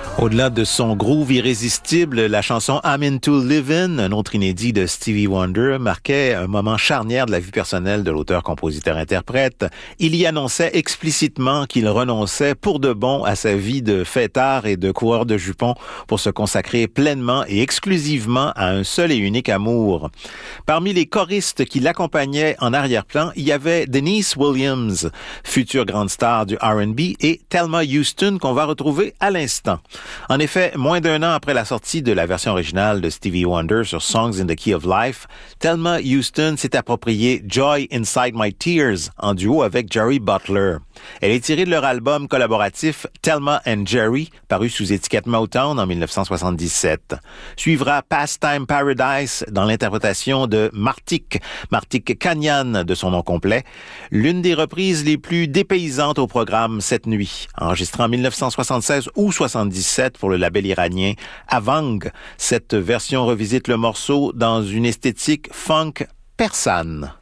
Au-delà de son groove irrésistible, la chanson I'm Into Livin', un autre inédit de Stevie Wonder, marquait un moment charnière de la vie personnelle de l'auteur-compositeur-interprète. Il y annonçait explicitement qu'il renonçait pour de bon à sa vie de fêtard et de coureur de jupons pour se consacrer pleinement et exclusivement à un seul et unique amour. Parmi les choristes qui l'accompagnaient en arrière-plan, il y avait Denise Williams, future grande star du R&B, et Thelma Houston qu'on va retrouver à l'instant. En effet, moins d'un an après la sortie de la version originale de Stevie Wonder sur Songs in the Key of Life, Thelma Houston s'est approprié Joy Inside My Tears en duo avec Jerry Butler. Elle est tirée de leur album collaboratif Thelma and Jerry, paru sous étiquette Motown en 1977. Suivra Pastime Paradise dans l'interprétation de Martik Kanyan de son nom complet, l'une des reprises les plus dépaysantes au programme cette nuit, enregistrée en 1976 ou 77 pour le label iranien Avang. Cette version revisite le morceau dans une esthétique funk persane.